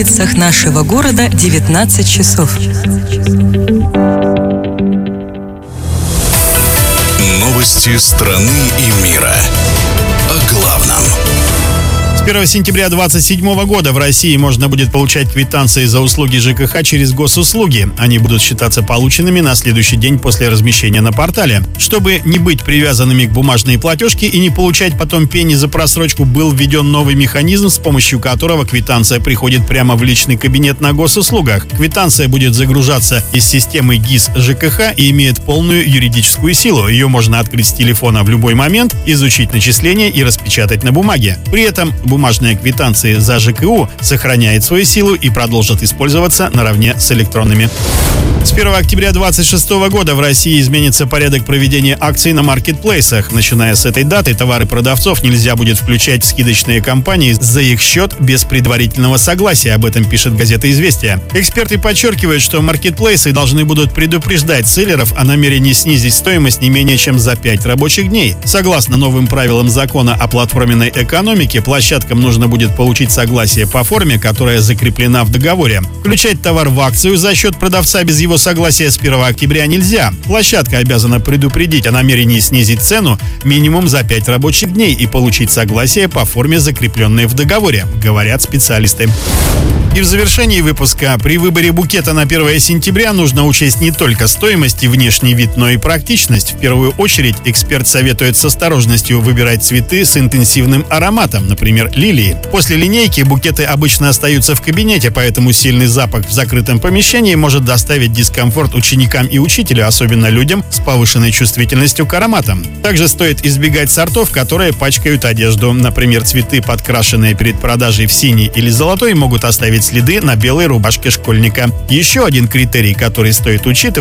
улицах нашего города 19 часов. Новости страны и мира. О главном. С 1 сентября 2027 года в России можно будет получать квитанции за услуги ЖКХ через госуслуги. Они будут считаться полученными на следующий день после размещения на портале. Чтобы не быть привязанными к бумажной платежке и не получать потом пени за просрочку, был введен новый механизм, с помощью которого квитанция приходит прямо в личный кабинет на госуслугах. Квитанция будет загружаться из системы ГИС ЖКХ и имеет полную юридическую силу. Ее можно открыть с телефона в любой момент, изучить начисления и распечатать на бумаге. При этом бумажная квитанция за ЖКУ сохраняет свою силу и продолжит использоваться наравне с электронными. С 1 октября 2026 года в России изменится порядок проведения акций на маркетплейсах. Начиная с этой даты товары продавцов нельзя будет включать в скидочные кампании за их счет без предварительного согласия. Об этом пишет газета «Известия». Эксперты подчеркивают, что маркетплейсы должны будут предупреждать селлеров о намерении снизить стоимость не менее чем за 5 рабочих дней. Согласно новым правилам закона о платформенной экономике, площадкам нужно будет получить согласие по форме, которая закреплена в договоре. Включать товар в акцию за счет продавца без его согласия с 1 октября нельзя. Площадка обязана предупредить о намерении снизить цену минимум за 5 рабочих дней и получить согласие по форме, закрепленной в договоре, говорят специалисты. И в завершении выпуска: при выборе букета на 1 сентября нужно учесть не только стоимость и внешний вид, но и практичность. В первую очередь эксперт советует с осторожностью выбирать цветы с интенсивным ароматом, например, лилии. После линейки букеты обычно остаются в кабинете, поэтому сильный запах в закрытом помещении может доставить дискомфорт ученикам и учителю, особенно людям с повышенной чувствительностью к ароматам. Также стоит избегать сортов, которые пачкают одежду. Например, цветы, подкрашенные перед продажей в синий или золотой, могут оставить следы на белой рубашке школьника. Еще один критерий, который стоит учитывать: